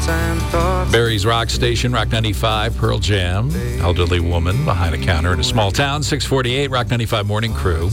Barry's Rock Station, Rock 95, Pearl Jam. Elderly woman behind a counter in a small town. 648, Rock 95 Morning Crew.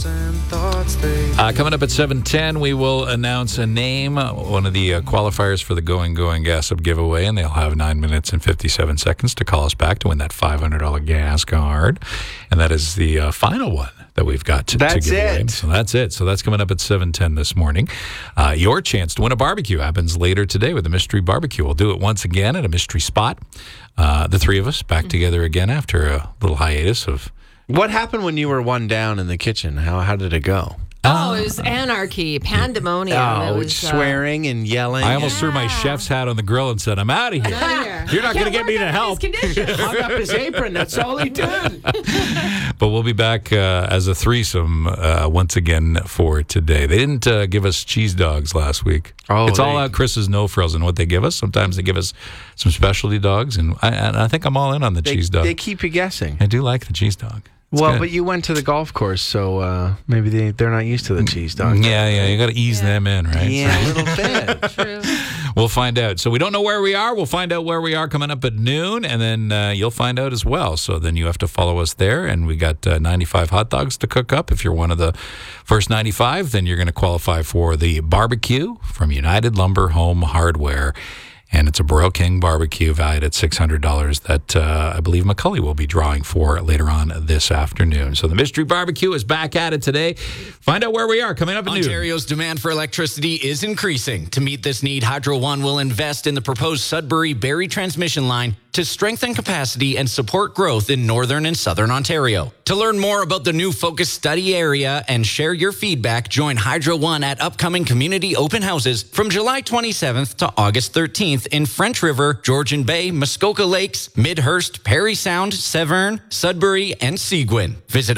Coming up at 7:10, we will announce a name, one of the qualifiers for the Going Gossip giveaway, and they'll have 9 minutes and 57 seconds to call us back to win that $500 gas card. And that is the final one that we've got to give away. So that's it. So that's coming up at 7:10 this morning. Your chance to win a barbecue happens later today with a mystery barbecue. We'll do it once again at a mystery spot. The three of us back together again after a little hiatus of... What happened when you were one down in the kitchen? How did it go? Oh, it was anarchy, pandemonium. Oh, it was swearing and yelling. I almost threw my chef's hat on the grill and said, I'm out of here. You're not going to get me to help. Hung up his apron. That's all he did. But we'll be back as a threesome once again for today. They didn't give us cheese dogs last week. It's all out Chris's no-frills and what they give us. Sometimes they give us some specialty dogs, and I think I'm all in on the cheese dog. They keep you guessing. I do like the cheese dog. It's well, good. but you went to the golf course, so maybe they're not used to the cheese dog. Yeah, you got to ease them in, right? Yeah, a little bit. True. We'll find out. So we don't know where we are. We'll find out where we are coming up at noon, and then you'll find out as well. So then you have to follow us there, and we got 95 hot dogs to cook up. If you're one of the first 95, then you're going to qualify for the barbecue from United Lumber Home Hardware. And it's a Burrell King barbecue valued at $600 that I believe McCully will be drawing for later on this afternoon. So the mystery barbecue is back at it today. Find out where we are coming up at noon. Ontario's demand for electricity is increasing. To meet this need, Hydro One will invest in the proposed Sudbury-Barrie transmission line to strengthen capacity and support growth in northern and southern Ontario. To learn more about the new focus study area and share your feedback, join Hydro One at upcoming community open houses from July 27th to August 13th in French River, Georgian Bay, Muskoka Lakes, Midhurst, Parry Sound, Severn, Sudbury, and Seguin. Visit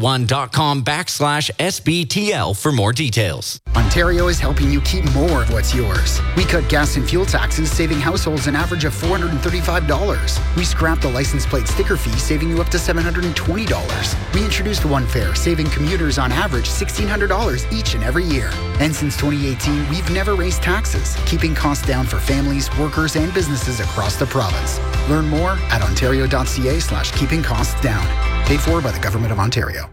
hydroone.com/SBTL for more details. Ontario is helping you keep more of what's yours. We cut gas and fuel taxes, saving households an average of $435. We scrapped the license plate sticker fee, saving you up to $720. We introduced One Fare, saving commuters on average $1,600 each and every year. And since 2018, we've never raised taxes, keeping costs down for families, workers, and businesses across the province. Learn more at ontario.ca/keeping costs down. Paid for by the Government of Ontario.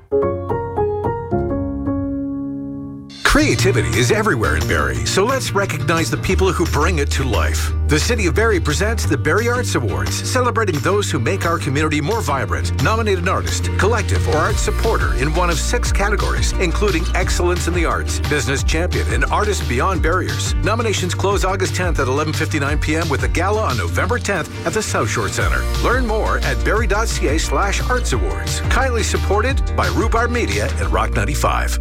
Creativity is everywhere in Barrie, so let's recognize the people who bring it to life. The City of Barrie presents the Barrie Arts Awards, celebrating those who make our community more vibrant. Nominate an artist, collective, or art supporter in one of 6 categories, including Excellence in the Arts, Business Champion, and Artist Beyond Barriers. Nominations close August 10th at 11:59 p.m. with a gala on November 10th at the South Shore Centre. Learn more at barrie.ca/arts awards. Kindly supported by Rhubarb Media and Rock 95.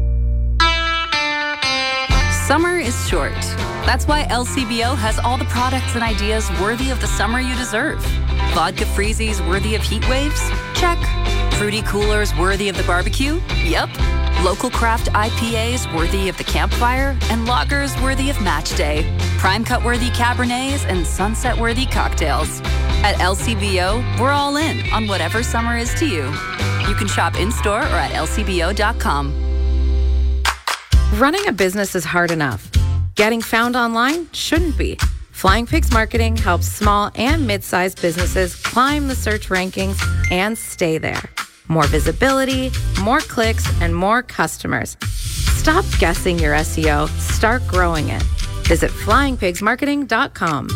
Summer is short. That's why LCBO has all the products and ideas worthy of the summer you deserve. Vodka freezies worthy of heat waves? Check. Fruity coolers worthy of the barbecue? Yep. Local craft IPAs worthy of the campfire? And lagers worthy of match day. Prime cut worthy Cabernets and sunset worthy cocktails. At LCBO, we're all in on whatever summer is to you. You can shop in-store or at lcbo.com. Running a business is hard enough. Getting found online shouldn't be. Flying Pigs Marketing helps small and mid-sized businesses climb the search rankings and stay there. More visibility, more clicks, and more customers. Stop guessing your SEO. Start growing it. Visit flyingpigsmarketing.com.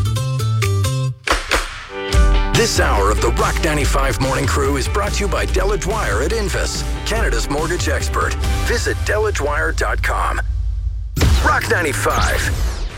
This hour of the Rock 95 Morning Crew is brought to you by Della Dwyer at Invis, Canada's mortgage expert. Visit DellaDwyer.com. Rock 95.